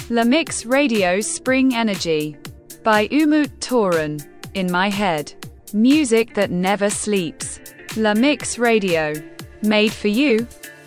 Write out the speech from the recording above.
La Mix Radio's Spring Energy by Umut Toran. In my head. Music that never sleeps. La Mix Radio. Made for you.